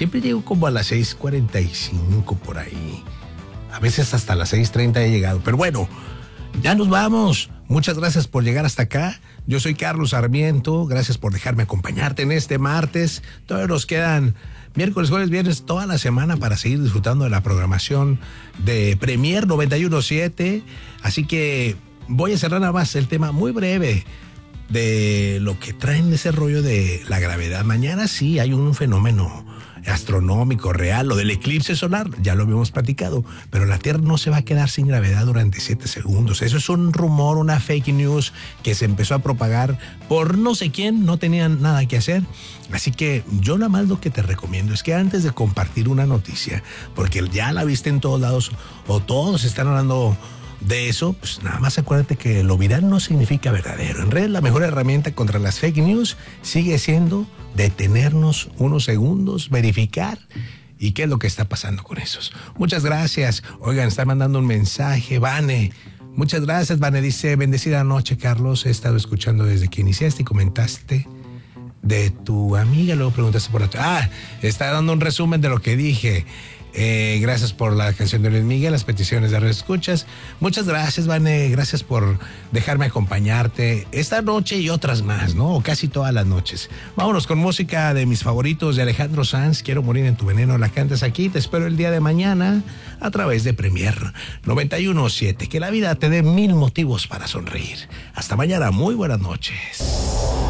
Siempre llego como a las 6:45 por ahí. A veces hasta las 6:30 he llegado. Pero bueno, ya nos vamos. Muchas gracias por llegar hasta acá. Yo soy Carlos Sarmiento. Gracias por dejarme acompañarte en este martes. Todavía nos quedan miércoles, jueves, viernes, toda la semana para seguir disfrutando de la programación de Premier 91.7. Así que voy a cerrar nada más el tema muy breve de lo que traen ese rollo de la gravedad. Mañana sí hay un fenómeno astronómico real, lo del eclipse solar, ya lo habíamos platicado, pero la Tierra no se va a quedar sin gravedad durante 7 segundos. Eso es un rumor, una fake news que se empezó a propagar por no sé quién, no tenían nada que hacer. Así que yo nada más lo que te recomiendo es que antes de compartir una noticia, porque ya la viste en todos lados o todos están hablando de eso, pues nada más acuérdate que lo viral no significa verdadero. En realidad la mejor herramienta contra las fake news sigue siendo detenernos unos segundos, verificar y qué es lo que está pasando con esos. Muchas gracias. Oigan, está mandando un mensaje, Vane. Muchas gracias, Vane. Dice, bendecida noche, Carlos. He estado escuchando desde que iniciaste y comentaste de tu amiga, luego preguntaste por la... está dando un resumen de lo que dije. Gracias por la canción de Luis Miguel, las peticiones de reescuchas. Muchas gracias, Vane, gracias por dejarme acompañarte esta noche y otras más, ¿no? O casi todas las noches. Vámonos con música de mis favoritos de Alejandro Sanz. Quiero morir en tu veneno, la cantas aquí. Te espero el día de mañana a través de Premier 91.7. Que la vida te dé 1000 motivos para sonreír. Hasta mañana, muy buenas noches.